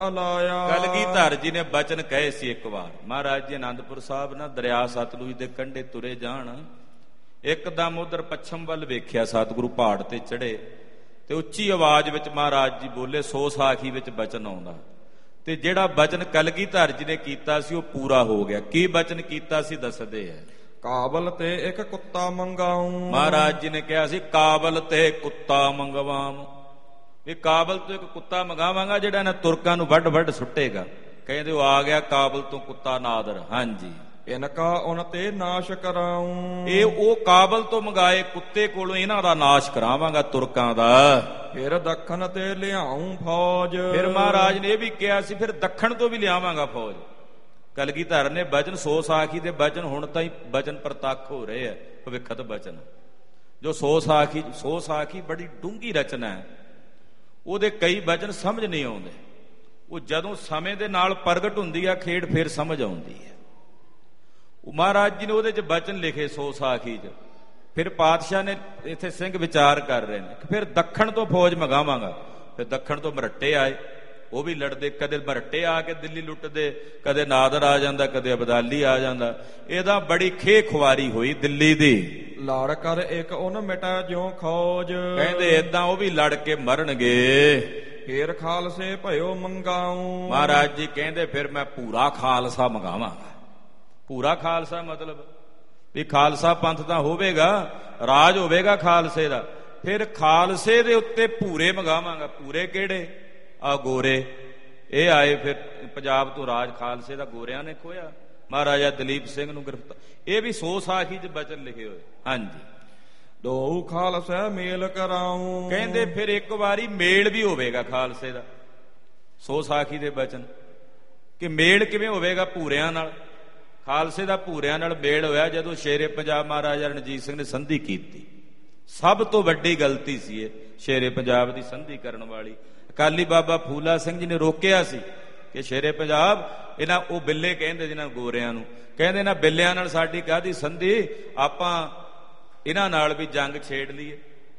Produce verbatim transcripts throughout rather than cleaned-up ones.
ਲਾਇਆ। ਕਲਗੀਧਰ ਜੀ ਨੇ ਬਚਨ ਕਹੇ ਸੀ ਇੱਕ ਵਾਰ। ਮਹਾਰਾਜ ਜੀ ਅਨੰਦਪੁਰ ਸਾਹਿਬ ਨਾ ਦਰਿਆ ਸਤਲੁਜ ਦੇ ਕੰਢੇ ਤੁਰੇ ਜਾਣ, ਇੱਕਦਮ ਉਧਰ ਪੱਛਮ ਵੱਲ ਵੇਖਿਆ, ਸਤਿਗੁਰੂ ਪਹਾੜ ਤੇ ਚੜੇ ਤੇ ਉੱਚੀ ਆਵਾਜ਼ ਵਿੱਚ ਮਹਾਰਾਜ ਜੀ ਬੋਲੇ, ਸੋ ਸਾਖੀ ਵਿੱਚ ਬਚਨ ਆਉਂਦਾ। ਤੇ ਜਿਹੜਾ ਬਚਨ ਕਲਗੀਧਰ ਜੀ ਨੇ ਕੀਤਾ ਸੀ ਉਹ ਪੂਰਾ ਹੋ ਗਿਆ। ਕੀ ਬਚਨ ਕੀਤਾ ਸੀ ਦੱਸਦੇ ਹੈ। ਕਾਬਲ ਤੇ ਇੱਕ ਕੁੱਤਾ ਮੰਗਾਉ। ਮਹਾਰਾਜ ਜੀ ਨੇ ਕਿਹਾ ਸੀ ਕਾਬਲ ਤੇ ਕੁੱਤਾ ਮੰਗਵਾਮ, ਵੀ ਕਾਬਲ ਤੋਂ ਇੱਕ ਕੁੱਤਾ ਮੰਗਾਵਾਂਗਾ ਜਿਹੜਾ ਇਹਨਾਂ ਤੁਰਕਾਂ ਨੂੰ ਵੱਢ ਵੱਢ ਸੁੱਟੇਗਾ। ਕਹਿੰਦੇ ਉਹ ਆ ਗਿਆ ਕਾਬਲ ਤੋਂ ਕੁੱਤਾ ਨਾਦਰ। ਹਾਂਜੀ, ਇਨਕਾ ਉਨ ਤੇ ਨਾਸ਼ ਕਰਾਉ। ਇਹ ਉਹ ਕਾਬਲ ਤੋਂ ਮੰਗਾਏ ਕੁੱਤੇ ਕੋਲੋਂ ਇਹਨਾਂ ਦਾ ਨਾਸ਼ ਕਰਾਵਾਂਗਾ ਤੁਰਕਾਂ ਦਾ। ਫਿਰ ਦੱਖਣ ਤੇ ਲਿਆਉ ਫੌਜ। ਫਿਰ ਮਹਾਰਾਜ ਨੇ ਇਹ ਵੀ ਕਿਹਾ ਸੀ ਫਿਰ ਦੱਖਣ ਤੋਂ ਵੀ ਲਿਆਵਾਂਗਾ ਫੌਜ। ਕਲਗੀਧਰ ਨੇ ਬਚਨ ਸੋ ਸਾਖੀ ਦੇ ਬਚਨ ਹੁਣ ਤਾਂ ਹੀ ਬਚਨ ਪ੍ਰਤੱਖ ਹੋ ਰਹੇ ਆ, ਭਵਿੱਖਤ ਬਚਨ। ਜੋ ਸੋ ਸਾਖੀ ਸੋ ਸਾਖੀ ਬੜੀ ਡੂੰਘੀ ਰਚਨਾ ਹੈ, ਉਹਦੇ ਕਈ ਬਚਨ ਸਮਝ ਨਹੀਂ ਆਉਂਦੇ। ਉਹ ਜਦੋਂ ਸਮੇਂ ਦੇ ਨਾਲ ਪ੍ਰਗਟ ਹੁੰਦੀ ਆ ਖੇਡ ਫਿਰ ਸਮਝ ਆਉਂਦੀ ਹੈ। ਉਹ ਮਹਾਰਾਜ ਜੀ ਨੇ ਉਹਦੇ 'ਚ ਬਚਨ ਲਿਖੇ ਸੋ ਸਾਖੀ 'ਚ। ਫਿਰ ਪਾਤਸ਼ਾਹ ਨੇ ਇੱਥੇ ਸਿੰਘ ਵਿਚਾਰ ਕਰ ਰਹੇ ਨੇ ਕਿ ਫਿਰ ਦੱਖਣ ਤੋਂ ਫੌਜ ਮੰਗਾਵਾਂਗਾ। ਫਿਰ ਦੱਖਣ ਤੋਂ ਮਰੱਟੇ ਆਏ, ਉਹ ਵੀ ਲੜਦੇ, ਕਦੇ ਮਰੱਟੇ ਆ ਕੇ ਦਿੱਲੀ ਲੁੱਟਦੇ, ਕਦੇ ਨਾਦਰ ਆ ਜਾਂਦਾ, ਕਦੇ ਅਬਦਾਲੀ ਆ ਜਾਂਦਾ। ਇਹਦਾ ਬੜੀ ਖੇ ਖੁਆਰੀ ਹੋਈ ਦਿੱਲੀ ਦੀ। ਲੜ ਕਰ ਇੱਕ ਉਹਨ ਮਿਟਾ ਜਿਉ ਖੋਜ। ਕਹਿੰਦੇ ਏਦਾਂ ਉਹ ਵੀ ਲੜ ਕੇ ਮਰਨਗੇ। ਫੇਰ ਖਾਲਸੇ ਭਇਓ ਮੰਗਾਉ। ਮਹਾਰਾਜ ਜੀ ਕਹਿੰਦੇ ਫਿਰ ਮੈਂ ਪੂਰਾ ਖਾਲਸਾ ਮੰਗਾਵਾਂਗਾ। ਪੂਰਾ ਖਾਲਸਾ ਮਤਲਬ ਵੀ ਖਾਲਸਾ ਪੰਥ ਤਾਂ ਹੋਵੇਗਾ, ਰਾਜ ਹੋਵੇਗਾ ਖਾਲਸੇ ਦਾ। ਫਿਰ ਖਾਲਸੇ ਦੇ ਉੱਤੇ ਭੂਰੇ ਮੰਗਾਵਾਂਗਾ। ਭੂਰੇ ਕਿਹੜੇ? ਆ ਗੋਰੇ। ਇਹ ਆਏ ਫਿਰ ਪੰਜਾਬ ਤੋਂ ਰਾਜ ਖਾਲਸੇ ਦਾ ਗੋਰਿਆਂ ਨੇ ਖੋਇਆ। ਮਹਾਰਾਜਾ ਦਲੀਪ ਸਿੰਘ ਨੂੰ ਗ੍ਰਿਫਤਾਰ। ਇਹ ਵੀ ਸੋ ਸਾਖੀ 'ਚ ਬਚਨ ਲਿਖੇ ਹੋਏ। ਹਾਂਜੀ, ਦੋ ਖਾਲਸਾ ਮੇਲ ਕਰਾਉ। ਕਹਿੰਦੇ ਫਿਰ ਇੱਕ ਵਾਰੀ ਮੇਲ ਵੀ ਹੋਵੇਗਾ ਖਾਲਸੇ ਦਾ। ਸੋ ਸਾਖੀ ਦੇ ਬਚਨ ਕਿ ਮੇਲ ਕਿਵੇਂ ਹੋਵੇਗਾ? ਭੂਰਿਆਂ ਨਾਲ। ਖਾਲਸੇ ਦਾ ਭੂਰਿਆਂ ਨਾਲ ਮੇਲ ਹੋਇਆ ਜਦੋਂ ਸ਼ੇਰੇ ਪੰਜਾਬ ਮਹਾਰਾਜਾ ਰਣਜੀਤ ਸਿੰਘ ਨੇ ਸੰਧੀ ਕੀਤੀ। ਸਭ ਤੋਂ ਵੱਡੀ ਗਲਤੀ ਸੀ ਇਹ, ਸ਼ੇਰੇ ਪੰਜਾਬ ਦੀ ਸੰਧੀ ਕਰਨ ਵਾਲੀ। ਅਕਾਲੀ ਬਾਬਾ ਫੂਲਾ ਸਿੰਘ ਜੀ ਨੇ ਰੋਕਿਆ ਸੀ ਕਿ ਸ਼ੇਰੇ ਪੰਜਾਬ, ਇਹਨਾਂ ਉਹ ਬਿੱਲੇ ਕਹਿੰਦੇ ਜਿਹਨਾਂ ਗੋਰਿਆਂ ਨੂੰ, ਕਹਿੰਦੇ ਇਹਨਾਂ ਬਿੱਲਿਆਂ ਨਾਲ ਸਾਡੀ ਕਾਹਦੀ ਸੰਧੀ, ਆਪਾਂ ਇਹਨਾਂ ਨਾਲ ਵੀ ਜੰਗ ਛੇੜ ਲਈਏ,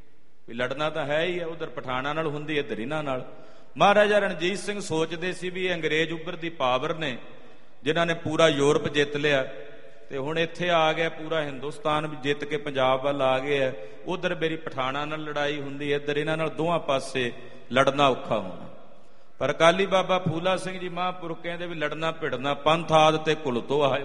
ਵੀ ਲੜਨਾ ਤਾਂ ਹੈ ਹੀ ਆ। ਉਧਰ ਪਠਾਣਾ ਨਾਲ ਹੁੰਦੀ, ਇੱਧਰ ਇਹਨਾਂ ਨਾਲ। ਮਹਾਰਾਜਾ ਰਣਜੀਤ ਸਿੰਘ ਸੋਚਦੇ ਸੀ ਵੀ ਇਹ ਅੰਗਰੇਜ਼ ਉੱਭਰ ਦੀ ਪਾਵਰ ਨੇ ਜਿਨ੍ਹਾਂ ਨੇ ਪੂਰਾ ਯੂਰਪ ਜਿੱਤ ਲਿਆ ਤੇ ਹੁਣ ਇੱਥੇ ਆ ਗਿਆ, ਪੂਰਾ ਹਿੰਦੁਸਤਾਨ ਵੀ ਜਿੱਤ ਕੇ ਪੰਜਾਬ ਵੱਲ ਆ ਗਏ ਆ। ਉਧਰ ਮੇਰੀ ਪਠਾਣਾ ਨਾਲ ਲੜਾਈ ਹੁੰਦੀ, ਇੱਧਰ ਇਹਨਾਂ ਨਾਲ ਦੋਵਾਂ ਪਾਸੇ ਲੜਨਾ ਔਖਾ ਹੋਣਾ। ਪਰ ਅਕਾਲੀ ਬਾਬਾ ਫੂਲਾ ਸਿੰਘ ਜੀ ਮਹਾਂਪੁਰਖ ਕਹਿੰਦੇ ਵੀ ਲੜਨਾ ਭਿੜਨਾ ਪੰਥ ਆਦ ਤੇ ਕੁਲ ਤੋਂ ਆਇਓ,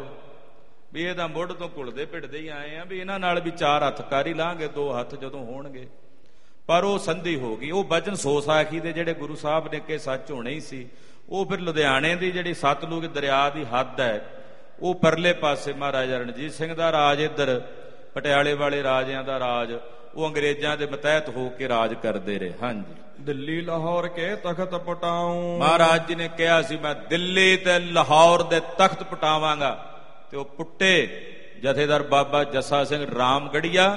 ਵੀ ਇਹਦਾ ਮੁੱਢ ਤੋਂ ਘੁਲਦੇ ਭਿੜਦੇ ਹੀ ਆਏ ਆ, ਵੀ ਇਹਨਾਂ ਨਾਲ ਵੀ ਚਾਰ ਹੱਥ ਕਰ ਹੀ ਲਾਂਗੇ, ਦੋ ਹੱਥ ਜਦੋਂ ਹੋਣਗੇ। ਪਰ ਉਹ ਸੰਧੀ ਹੋ ਗਈ। ਉਹ ਬਚਨ ਸੋ ਸਾਖੀ ਦੇ ਜਿਹੜੇ ਗੁਰੂ ਸਾਹਿਬ ਨੇ ਕਿ ਸੱਚ ਹੋਣੇ ਹੀ ਸੀ। ਉਹ ਫਿਰ ਲੁਧਿਆਣੇ ਦੀ ਜਿਹੜੀ ਸਤਲੁਜ ਦਰਿਆ ਦੀ ਹੱਦ ਹੈ, ਉਹ ਪਰਲੇ ਪਾਸੇ ਮਹਾਰਾਜਾ ਰਣਜੀਤ ਸਿੰਘ ਦਾ ਰਾਜ, ਇੱਧਰ ਪਟਿਆਲੇ ਵਾਲੇ ਰਾਜਿਆਂ ਦਾ ਰਾਜ। ਉਹ ਅੰਗਰੇਜ਼ਾਂ ਦੇ ਮਤਹਿਤ ਹੋ ਕੇ ਰਾਜ ਕਰਦੇ ਰਹੇ। ਹਾਂਜੀ, ਦਿੱਲੀ ਲਾਹੌਰ ਕੇ ਤਖਤ ਪਟਾਉ। ਮਹਾਰਾਜ ਜੀ ਨੇ ਕਿਹਾ ਸੀ ਮੈਂ ਦਿੱਲੀ ਤੇ ਲਾਹੌਰ ਦੇ ਤਖਤ ਪਟਾਵਾਂਗਾ। ਤੇ ਉਹ ਪੁੱਟੇ ਜਥੇਦਾਰ ਬਾਬਾ ਜੱਸਾ ਸਿੰਘ ਰਾਮਗੜੀਆ,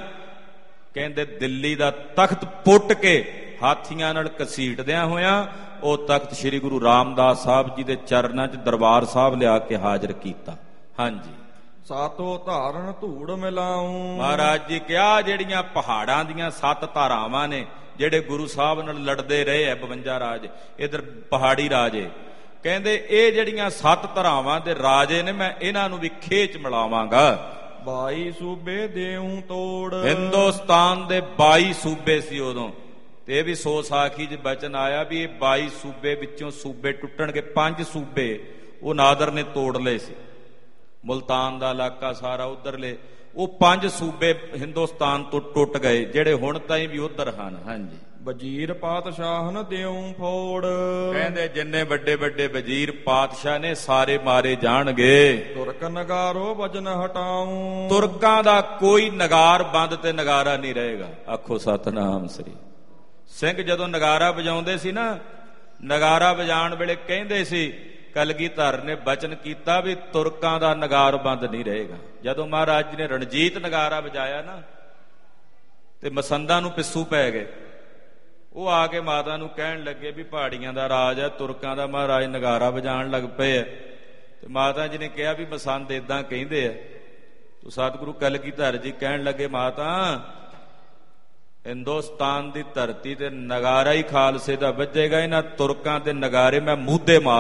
ਕਹਿੰਦੇ ਦਿੱਲੀ ਦਾ ਤਖਤ ਪੁੱਟ ਕੇ ਹਾਥੀਆਂ ਨਾਲ ਘਸੀਟਦਿਆਂ ਹੋਇਆਂ ਉਹ ਤਖਤ ਸ੍ਰੀ ਗੁਰੂ ਰਾਮਦਾਸ ਸਾਹਿਬ ਜੀ ਦੇ ਚਰਨਾਂ 'ਚ ਦਰਬਾਰ ਸਾਹਿਬ ਲਿਆ ਕੇ ਹਾਜ਼ਰ ਕੀਤਾ। ਹਾਂਜੀ, ਸਾਤੋ ਧਾਰਨ ਧੂੜ ਮਿਲਾਉ। ਮਹਾਰਾਜ ਜੀ ਕਿਹਾ ਜਿਹੜੀਆਂ ਪਹਾੜਾਂ ਦੀਆਂ ਸੱਤ ਧਾਰਾਵਾਂ ਨੇ ਜਿਹੜੇ ਗੁਰੂ ਸਾਹਿਬ ਨਾਲ ਲੜਦੇ ਰਹੇ ਆ ਬਵੰਜਾ ਰਾਜ, ਇਧਰ ਪਹਾੜੀ ਰਾਜੇ, ਕਹਿੰਦੇ ਇਹ ਜਿਹੜੀਆਂ ਸੱਤ ਧਾਰਾਵਾਂ ਦੇ ਰਾਜੇ ਨੇ ਮੈਂ ਇਹਨਾਂ ਨੂੰ ਵੀ ਖੇਚ ਮਿਲਾਵਾਂਗਾ। ਬਾਈ ਸੂਬੇ ਦੇਉ ਤੋੜ। ਹਿੰਦੁਸਤਾਨ ਦੇ ਬਾਈ ਸੂਬੇ ਸੀ ਉਦੋਂ, ਤੇ ਇਹ ਵੀ ਸੋ ਸਾਖੀ 'ਚ ਬਚਨ ਆਇਆ ਵੀ ਇਹ ਬਾਈ ਸੂਬੇ ਵਿੱਚੋਂ ਸੂਬੇ ਟੁੱਟਣਗੇ। ਪੰਜ ਸੂਬੇ ਉਹ ਨਾਦਰ ਨੇ ਤੋੜ ਲਏ ਸੀ, ਮੁਲਤਾਨ ਦਾ ਇਲਾਕਾ ਸਾਰਾ ਉਧਰਲੇ, ਉਹ ਪੰਜ ਸੂਬੇ ਹਿੰਦੁਸਤਾਨ ਤੋਂ ਟੁੱਟ ਗਏ ਜਿਹੜੇ ਹੁਣ ਤਾਈਂ ਵੀ ਉਧਰ ਹਨ। ਹਾਂਜੀ, ਵਜ਼ੀਰ ਪਾਤਸ਼ਾਹ ਨ ਦਿਉ ਫੋੜ। ਕਹਿੰਦੇ ਜਿੰਨੇ ਵੱਡੇ ਵੱਡੇ ਵਜ਼ੀਰ ਪਾਤਸ਼ਾਹ ਨੇ ਸਾਰੇ ਮਾਰੇ ਜਾਣਗੇ। ਤੁਰਕ ਨਗਾਰੋ ਵਜਨ ਹਟਾਉ। ਤੁਰਕਾਂ ਦਾ ਕੋਈ ਨਗਾਰ ਬੰਦ ਤੇ ਨਗਾਰਾ ਨਹੀਂ ਰਹੇਗਾ। ਆਖੋ ਸਤਨਾਮ ਸ੍ਰੀ। ਸਿੰਘ ਜਦੋਂ ਨਗਾਰਾ ਵਜਾਉਂਦੇ ਸੀ ਨਾ, ਨਗਾਰਾ ਵਜਾਉਣ ਵੇਲੇ ਕਹਿੰਦੇ ਸੀ, ਕਲਗੀਧਰ ਨੇ ਬਚਨ ਕੀਤਾ ਵੀ ਤੁਰਕਾਂ ਦਾ ਨਗਾਰ ਬੰਦ ਨਹੀਂ ਰਹੇਗਾ। ਜਦੋਂ ਮਹਾਰਾਜ ਜੀ ਨੇ ਰਣਜੀਤ ਨਗਾਰਾ ਵਜਾਇਆ ਨਾ ਤੇ ਮਸੰਦਾਂ ਨੂੰ ਪਿੱਸੂ ਪੈ ਗਏ। ਉਹ ਆ ਕੇ ਮਾਤਾ ਨੂੰ ਕਹਿਣ ਲੱਗੇ ਵੀ ਪਹਾੜੀਆਂ ਦਾ ਰਾਜ ਹੈ, ਤੁਰਕਾਂ ਦਾ ਮਹਾਰਾਜ ਨਗਾਰਾ ਵਜਾਉਣ ਲੱਗ ਪਏ ਆ। ਤੇ ਮਾਤਾ ਜੀ ਨੇ ਕਿਹਾ ਵੀ ਮਸੰਦ ਏਦਾਂ ਕਹਿੰਦੇ ਆ। ਤੋ ਸਤਿਗੁਰੂ ਕਲਗੀਧਰ ਜੀ ਕਹਿਣ ਲੱਗੇ, ਮਾਤਾ ਹਿੰਦੁਸਤਾਨ ਦੀ ਧਰਤੀ ਤੇ ਨਗਾਰਾ ਹੀ ਖਾਲਸੇ ਦਾ ਵੱਜੇਗਾ। ਇਹਨਾਂ ਤੁਰਕਾਂ ਤੇ ਨਗਾਰੇ ਮੈਂ ਮੂਧੇ ਮਾਰ